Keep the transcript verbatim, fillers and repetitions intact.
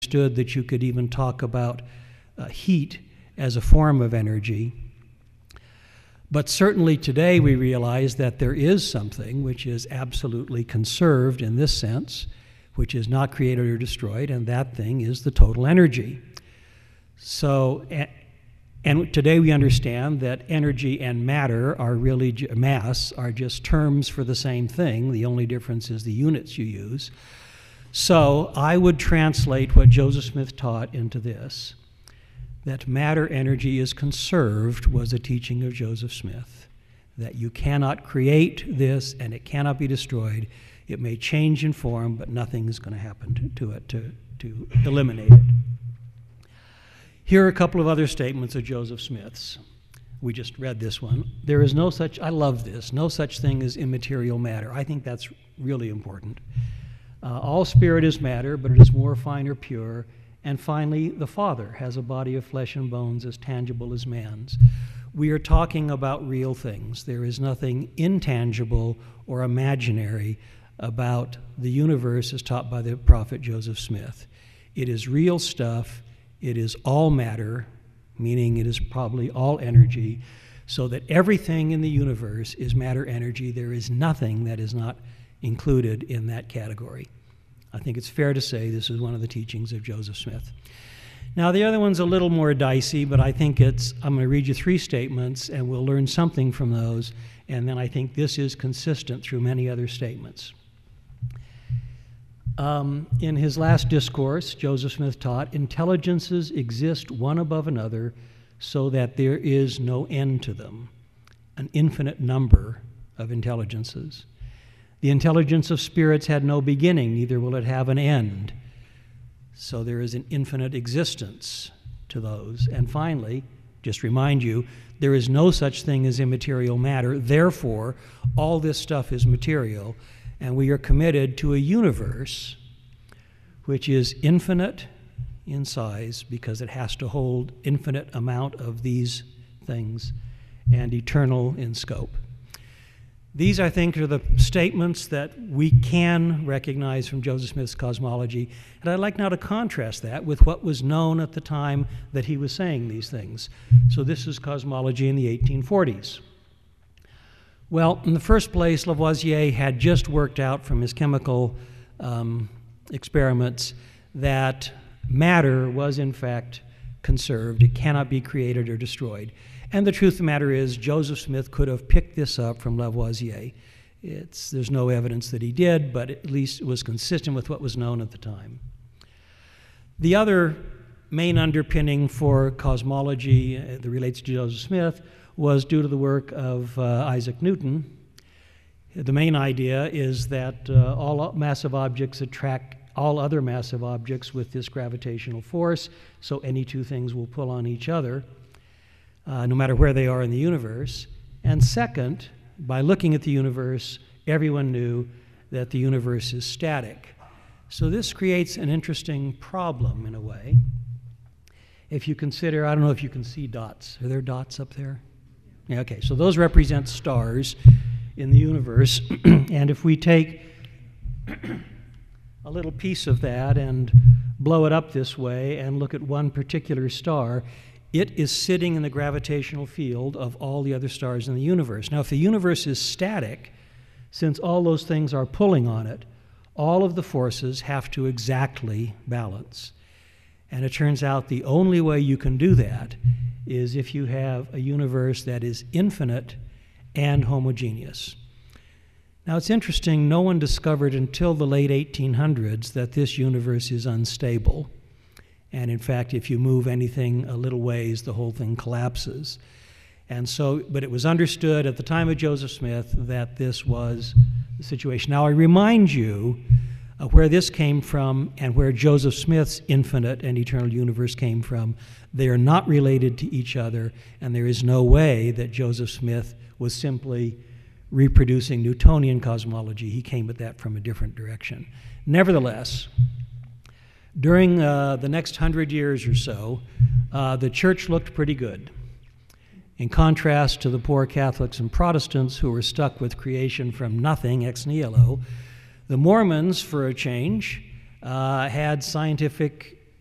understood that you could even talk about uh, heat as a form of energy. But certainly today we realize that there is something which is absolutely conserved in this sense, which is not created or destroyed, and that thing is the total energy. So, and today we understand that energy and matter are really, mass are just terms for the same thing. The only difference is the units you use. So I would translate what Joseph Smith taught into this, that matter energy is conserved was a teaching of Joseph Smith, that you cannot create this and it cannot be destroyed. It may change in form, but nothing is going to happen to, to it to, to eliminate it. Here are a couple of other statements of Joseph Smith's. We just read this one. There is no such, I love this, no such thing as immaterial matter. I think that's really important. Uh, all spirit is matter, but it is more fine or pure. And finally, the Father has a body of flesh and bones as tangible as man's. We are talking about real things. There is nothing intangible or imaginary about the universe as taught by the prophet Joseph Smith. It is real stuff. It is all matter, meaning it is probably all energy, so that everything in the universe is matter energy. There is nothing that is not included in that category. I think it's fair to say this is one of the teachings of Joseph Smith. Now, the other one's a little more dicey, but I think it's, I'm going to read you three statements, and we'll learn something from those, and then I think this is consistent through many other statements. Um, in his last discourse, Joseph Smith taught, intelligences exist one above another so that there is no end to them, an infinite number of intelligences. The intelligence of spirits had no beginning, neither will it have an end. So there is an infinite existence to those. And finally, just remind you, there is no such thing as immaterial matter. Therefore, all this stuff is material, and we are committed to a universe which is infinite in size because it has to hold infinite amount of these things and eternal in scope. These, I think, are the statements that we can recognize from Joseph Smith's cosmology, and I'd like now to contrast that with what was known at the time that he was saying these things. So this is cosmology in the eighteen forties. Well, in the first place, Lavoisier had just worked out from his chemical um, experiments that matter was, in fact, conserved. It cannot be created or destroyed. And the truth of the matter is, Joseph Smith could have picked this up from Lavoisier. It's, there's no evidence that he did, but at least it was consistent with what was known at the time. The other main underpinning for cosmology uh, that relates to Joseph Smith was due to the work of uh, Isaac Newton. The main idea is that uh, all massive objects attract all other massive objects with this gravitational force, so any two things will pull on each other, uh, no matter where they are in the universe. And second, by looking at the universe, everyone knew that the universe is static. So this creates an interesting problem in a way. If you consider, I don't know if you can see dots. Are there dots up there? Yeah, okay, so those represent stars in the universe. And if we take a little piece of that and blow it up this way and look at one particular star, it is sitting in the gravitational field of all the other stars in the universe. Now, if the universe is static, since all those things are pulling on it, all of the forces have to exactly balance. And it turns out the only way you can do that is if you have a universe that is infinite and homogeneous. Now, it's interesting, no one discovered until the late eighteen hundreds that this universe is unstable. And in fact, if you move anything a little ways, the whole thing collapses. And so, but it was understood at the time of Joseph Smith that this was the situation. Now, I remind you of where this came from and where Joseph Smith's infinite and eternal universe came from. They are not related to each other, and there is no way that Joseph Smith was simply reproducing Newtonian cosmology. He came at that from a different direction. Nevertheless, during uh, the next hundred years or so, uh, the church looked pretty good. In contrast to the poor Catholics and Protestants who were stuck with creation from nothing, ex nihilo, the Mormons, for a change, uh, had scientific